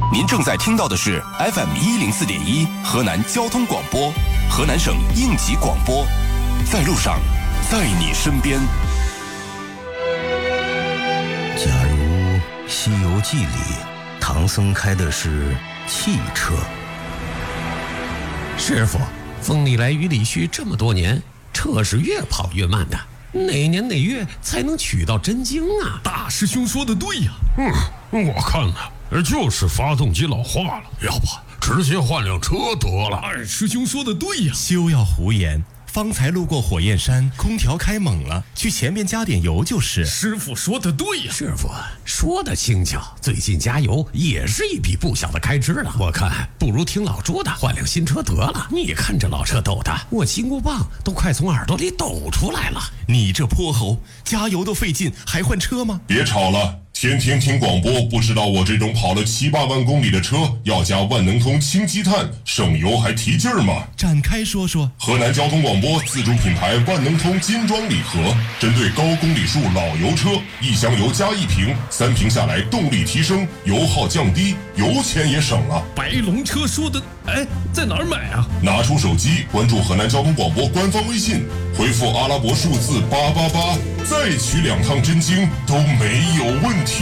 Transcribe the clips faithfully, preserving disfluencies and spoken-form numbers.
您正在听到的是 F M 一零四点一河南交通广播，河南省应急广播，在路上，在你身边。 假如《西游记》里唐僧开的是汽车， 师傅，风里来雨里去这么多年，车是越跑越慢的，哪年哪月才能取到真经啊？ 大师兄说的对呀、啊，嗯，我看啊，就是发动机老化了，要不直接换辆车得了。二师兄说的对呀、啊， 休要胡言。方才路过火焰山，空调开猛了，去前面加点油就是。 师傅说的对呀、啊， 师傅说的轻巧，最近加油也是一笔不小的开支了。我看不如听老朱的，换辆新车得了。你看这老车抖的，我金箍棒都快从耳朵里抖出来了。 你这泼猴，加油都费劲，还换车吗？ 别吵了。天天听广播，不知道我这种跑了七八万公里的车要加万能通氢积碳，省油还提劲儿吗？ 展开说说。 河南交通广播自主品牌万能通金装礼盒，针对高公里数老油车，一箱油加一瓶，三瓶下来动力提升，油耗降低，油钱也省了。 白龙车说的，哎，在哪儿买啊？ 拿出手机，关注河南交通广播官方微信，回复阿拉伯数字八八八，再取两趟真经都没有问题。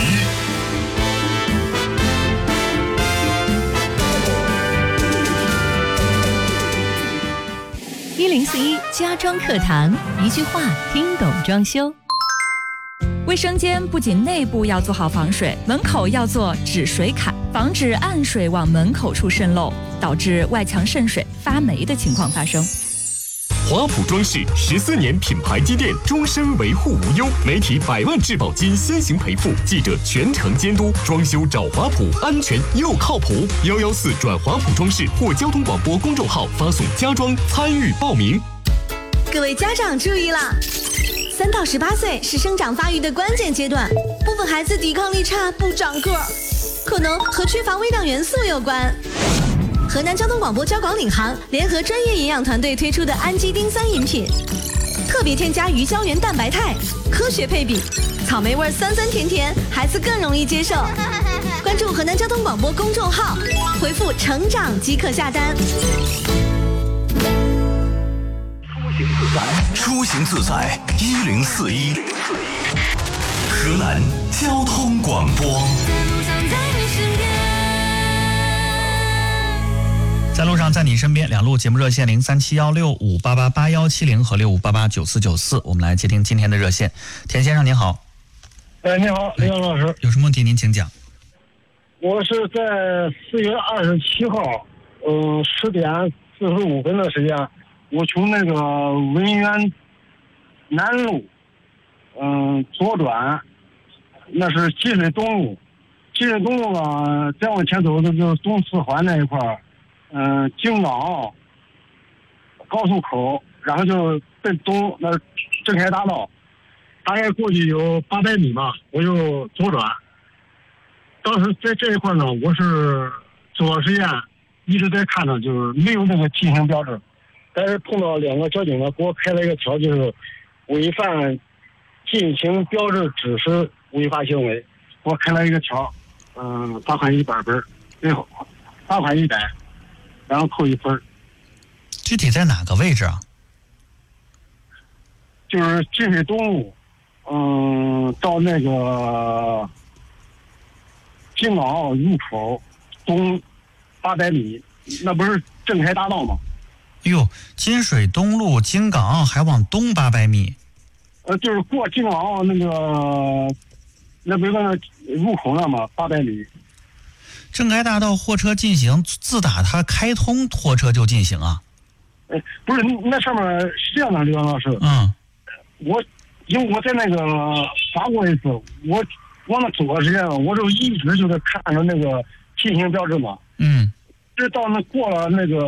一零四一家装课堂，一句话听懂装修。卫生间不仅内部要做好防水，门口要做止水坎，防止暗水往门口处渗漏，导致外墙渗水发霉的情况发生。 华普装饰十四年品牌积淀，终身维护无忧，媒体百万质保金先行赔付，记者全程监督，装修找华普，安全又靠谱。幺幺四转华普装饰或交通广播公众号发送家装参与报名。 各位家长注意啦！三到十八岁是生长发育的关键阶段，部分孩子抵抗力差，不长个儿，可能和缺乏微量元素有关。河南交通广播交广领航联合专业营养团队推出的氨基丁三饮品，特别添加鱼胶原蛋白肽，科学配比，草莓味酸酸甜甜，孩子更容易接受。关注河南交通广播公众号，回复成长即可下单。 出行自在一零四一，河南交通广播。 在路上，在你身边，两路节目热线零三七幺六五八八八幺七零和六五八八九四九四，我们来接听今天的热线。田先生您好。 哎，你好，李阳老师。 有什么问题您请讲。 我是在四月二十七号，嗯，十点四十五分的时间，我从那个文渊南路，嗯，左转，那是积水东路，积水东路呢，再往前走的就是东四环那一块儿。嗯，京港澳高速口，然后就奔东那正开大道，大概过去有八百米吧，我就左转。当时在这一块呢，我是做实验，一直在看着，就是没有那个禁行标志，但是碰到两个交警呢，给我开了一个条，就是违反禁行标志指示违法行为，给我开了一个条，嗯，罚款一百分，最后罚款一百。然后扣一分。 具体在哪个位置啊？ 就是积水东路，嗯，到那个京港澳入口东八百米，那不是正开大道吗？ 哎呦，金水东路京港澳还往东八百米？ 呃，就是过京港澳那个，那不是那个入口那吗？八百米。 正开大道货车进行，自打它开通，货车就进行啊？ 哎，不是，那上面是这样的，刘洋老师。 嗯。 我因为我在那个罚过一次，我往那走的时间，我就一直就在看着那个禁行标志嘛。 嗯。 直到那过了那个。